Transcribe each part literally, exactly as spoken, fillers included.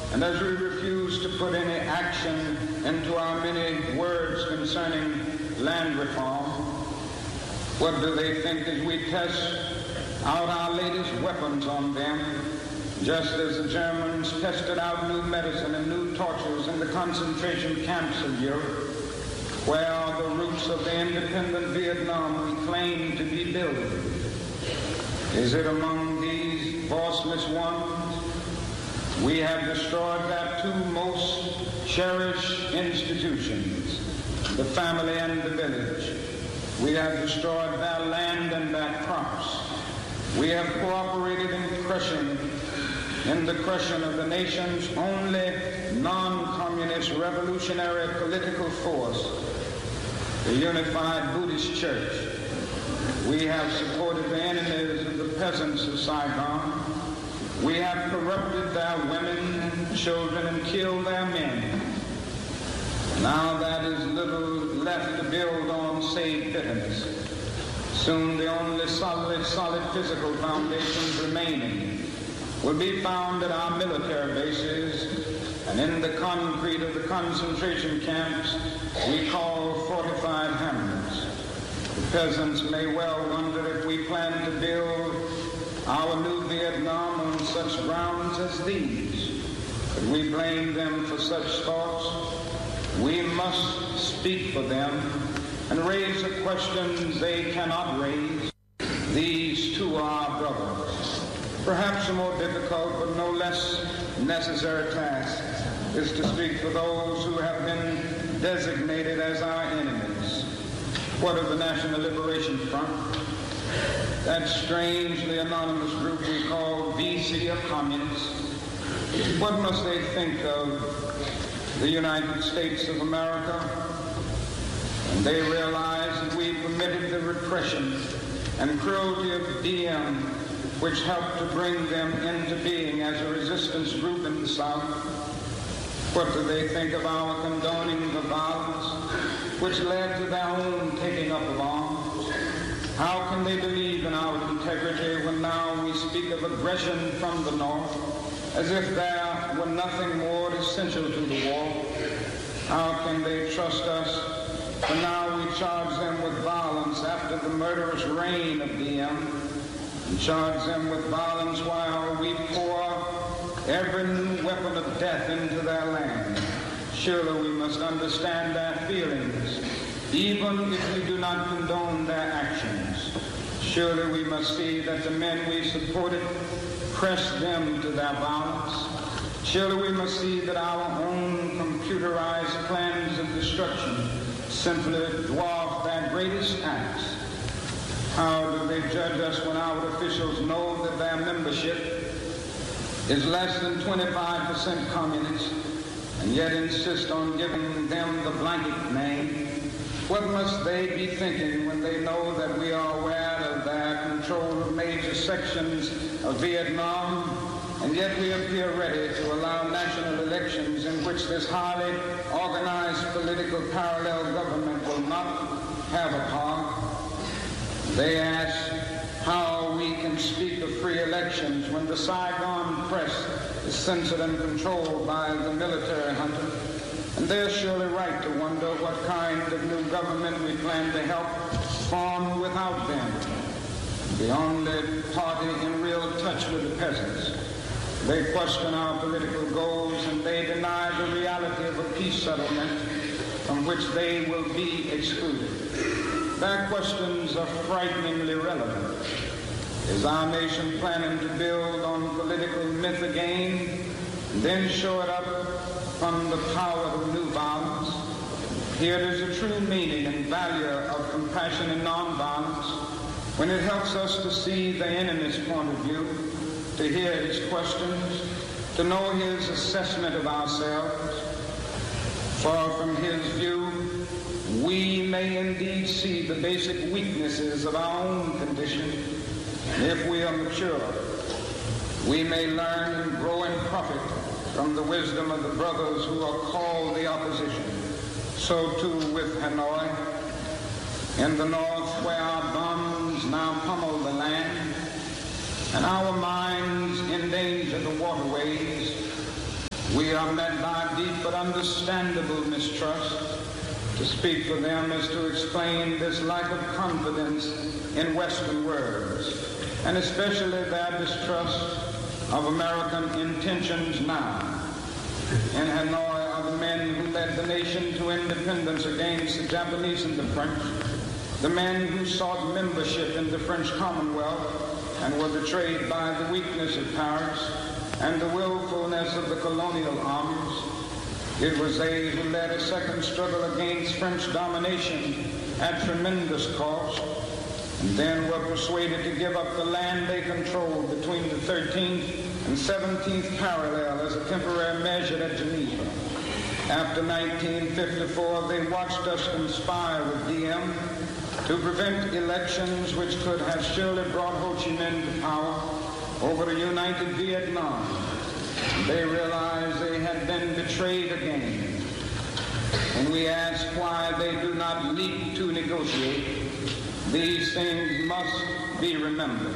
And as we refuse to put any action into our many words concerning land reform, what do they think as we test out our latest weapons on them, just as the Germans tested out new medicine and new tortures in the concentration camps of Europe, where are the roots of the independent Vietnam we claim to be building? Is it among these voiceless ones? We have destroyed their two most cherished institutions, the family and the village. We have destroyed their land and their crops. We have cooperated in crushing, in the crushing of the nation's only non-communist revolutionary political force, the Unified Buddhist Church. We have supported the enemies of the peasants of Saigon. We have corrupted their women and children and killed their men. Now that is little left to build on save bitterness. Soon the only solid, solid physical foundations remaining will be found at our military bases and in the concrete of the concentration camps we call fortified hamlets. The peasants may well wonder if we plan to build our new Vietnam on such grounds as these. But we blame them for such thoughts. We must speak for them and raise the questions they cannot raise. These too are our brothers. Perhaps a more difficult but no less necessary task is to speak for those who have been designated as our enemies. What of the National Liberation Front? That strangely anonymous group we call V C of communists. What must they think of the United States of America? And they realize that we permitted the repression and cruelty of D M, which helped to bring them into being as a resistance group in the South. What do they think of our condoning the violence, which led to their own taking up of arms? How can they believe in our integrity when now we speak of aggression from the North, as if there were nothing more essential to the war? How can they trust us when now we charge them with violence after the murderous reign of D M, and charge them with violence while we pour every new weapon of death into their land? Surely we must understand their feelings, even if we do not condone their actions. Surely we must see that the men we supported pressed them to their violence. Surely we must see that our own computerized plans of destruction simply dwarf their greatest acts. How do they judge us when our officials know that their membership is less than twenty-five percent communist and yet insist on giving them the blanket name? What must they be thinking when they know that we are aware of their control of major sections of Vietnam, and yet we appear ready to allow national elections in which this highly organized political parallel government will not have a part? They ask how we can speak of free elections when the Saigon press is censored and controlled by the military junta. And they're surely right to wonder what kind of new government we plan to help form without them, the only party in real touch with the peasants. They question our political goals and they deny the reality of a peace settlement from which they will be excluded. Their questions are frighteningly relevant. Is our nation planning to build on political myth again, and then show it up from the power of new violence? Here is the true meaning and value of compassion and nonviolence, when it helps us to see the enemy's point of view, to hear his questions, to know his assessment of ourselves. For from his view, we may indeed see the basic weaknesses of our own condition. And if we are mature, we may learn and grow in profit from the wisdom of the brothers who are called the opposition. So too with Hanoi. In the north, where our bombs now pummel the land, and our mines endanger the waterways, We are met by deep but understandable mistrust. To speak for them is to explain this lack of confidence in Western words, and especially their distrust of American intentions now. In Hanoi are the men who led the nation to independence against the Japanese and the French, the men who sought membership in the French Commonwealth and were betrayed by the weakness of Paris and the willfulness of the colonial armies. It was they who led a second struggle against French domination at tremendous cost, and then were persuaded to give up the land they controlled between the thirteenth and seventeenth parallel as a temporary measure at Geneva. After nineteen fifty-four, they watched us conspire with Diem to prevent elections which could have surely brought Ho Chi Minh to power over the united Vietnam. They realized they had been betrayed again. When we ask why they do not leap to negotiate, these things must be remembered.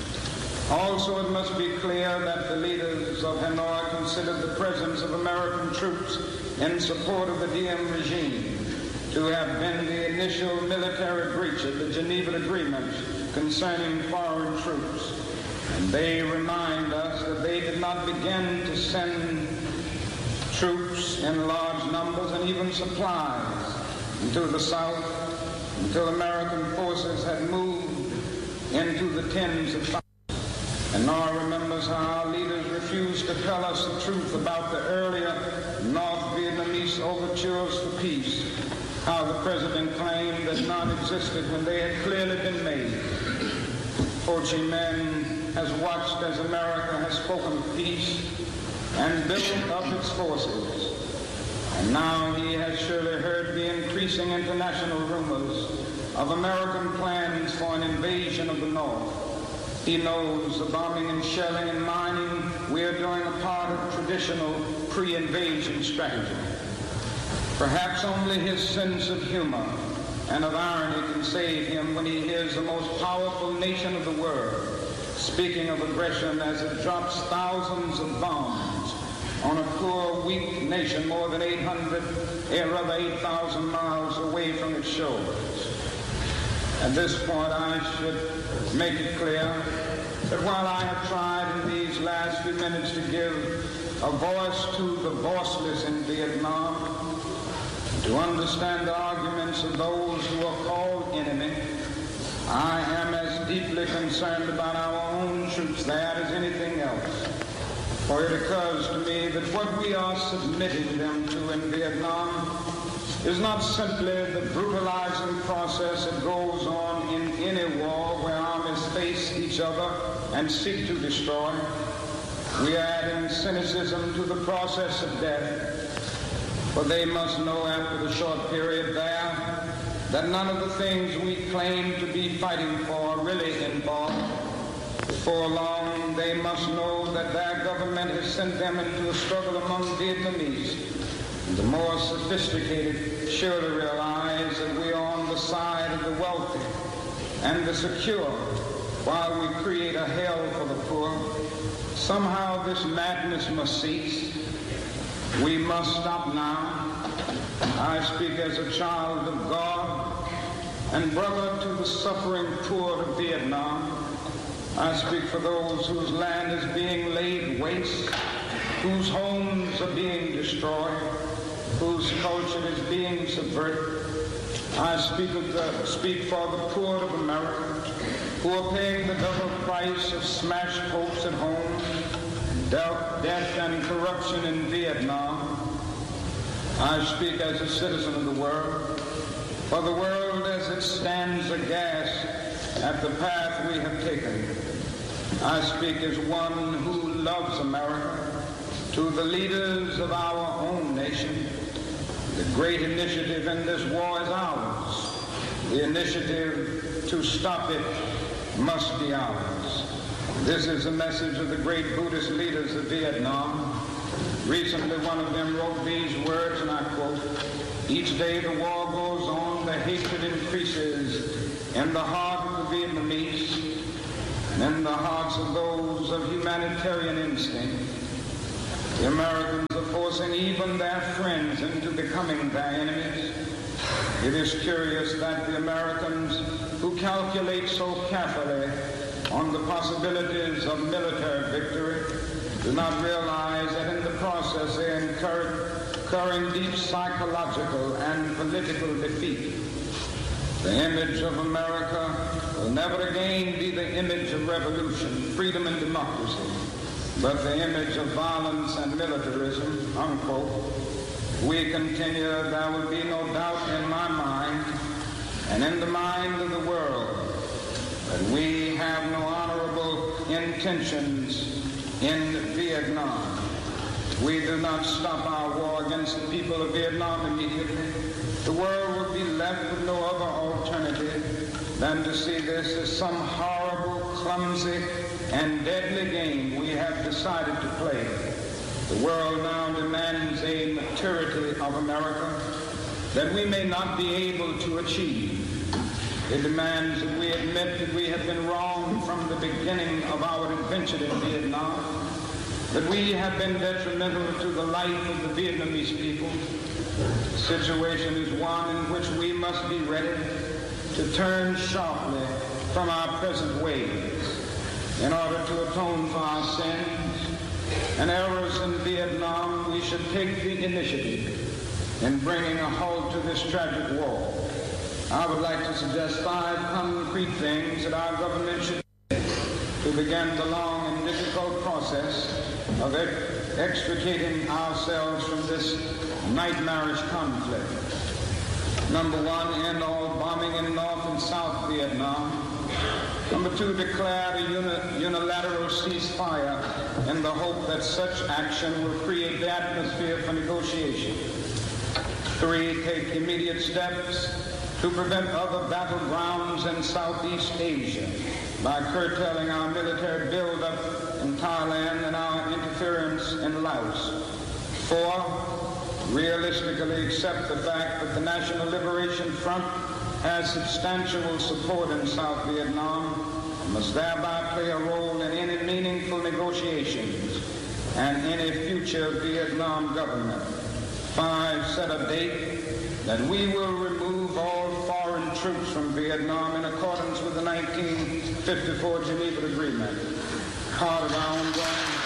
Also, it must be clear that the leaders of Hanoi considered the presence of American troops in support of the Diem regime to have been the initial military breach of the Geneva Agreement concerning foreign troops. And they remind us that they did not begin to send troops in large numbers and even supplies into the South until American forces had moved into the tens of thousands. And Nora remembers how our leaders refused to tell us the truth about the earlier North Vietnamese overtures for peace, how the president claimed that none existed when they had clearly been made. Ho Chi Minh has watched as America has spoken of peace and built up its forces. And now he has surely heard the increasing international rumors of American plans for an invasion of the North. He knows the bombing and shelling and mining we are doing a part of traditional pre-invasion strategy. Perhaps only his sense of humor and of irony can save him when he hears the most powerful nation of the world speaking of aggression as it drops thousands of bombs on a poor, weak nation more than eight hundred, or rather eight thousand miles away from its shores. At this point, I should make it clear that while I have tried in these last few minutes to give a voice to the voiceless in Vietnam, to understand the arguments of those who are called enemy, I am as deeply concerned about our own troops there as anything else. For it occurs to me that what we are submitting them to in Vietnam is not simply the brutalizing process that goes on in any war where armies face each other and seek to destroy. We are adding cynicism to the process of death. For they must know after the short period there that none of the things we claim to be fighting for really involve. Before long, they must know that their government has sent them into a struggle among Vietnamese. And the more sophisticated surely realize that we are on the side of the wealthy and the secure while we create a hell for the poor. Somehow this madness must cease. We must stop now. I speak as a child of God and brother to the suffering poor of Vietnam. I speak for those whose land is being laid waste, whose homes are being destroyed, whose culture is being subverted. I speak, of the, speak for the poor of America who are paying the double price of smashed hopes at home, death and corruption in Vietnam. I speak as a citizen of the world, for the world as it stands aghast at the path we have taken. I speak as one who loves America, to the leaders of our own nation. The great initiative in this war is ours. The initiative to stop it must be ours. This is a message of the great Buddhist leaders of Vietnam. Recently, one of them wrote these words, and I quote, "Each day the war goes on, the hatred increases in the heart of the Vietnamese and in the hearts of those of humanitarian instinct. The Americans are forcing even their friends into becoming their enemies. It is curious that the Americans, who calculate so carefully on the possibilities of military victory, do not realize that in the process they are incurring deep psychological and political defeat. The image of America will never again be the image of revolution, freedom, and democracy, but the image of violence and militarism, unquote. We continue, there will be no doubt in my mind and in the mind of the world that we have no honorable intentions in Vietnam. We do not stop our war against the people of Vietnam immediately. The world will be left with no other alternative than to see this as some horrible, clumsy, and deadly game we have decided to play. The world now demands a maturity of America that we may not be able to achieve. It demands that we admit that we have been wrong from the beginning of our adventure in Vietnam, that we have been detrimental to the life of the Vietnamese people. The situation is one in which we must be ready to turn sharply from our present ways in order to atone for our sins and errors in Vietnam. We should take the initiative in bringing a halt to this tragic war. I would like to suggest five concrete things that our government should do to begin the long and difficult process of extricating ourselves from this nightmarish conflict. Number one, end all bombing in North and South Vietnam. Number two, declare a uni- unilateral ceasefire in the hope that such action will create the atmosphere for negotiation. Three, take immediate steps to prevent other battlegrounds in Southeast Asia by curtailing our military buildup in Thailand and our interference in Laos. Four, realistically accept the fact that the National Liberation Front has substantial support in South Vietnam and must thereby play a role in any meaningful negotiations and any future Vietnam government. Five, set a date that we will remove all foreign troops from Vietnam in accordance with the nineteen fifty-four Geneva Agreement, part of our ongoing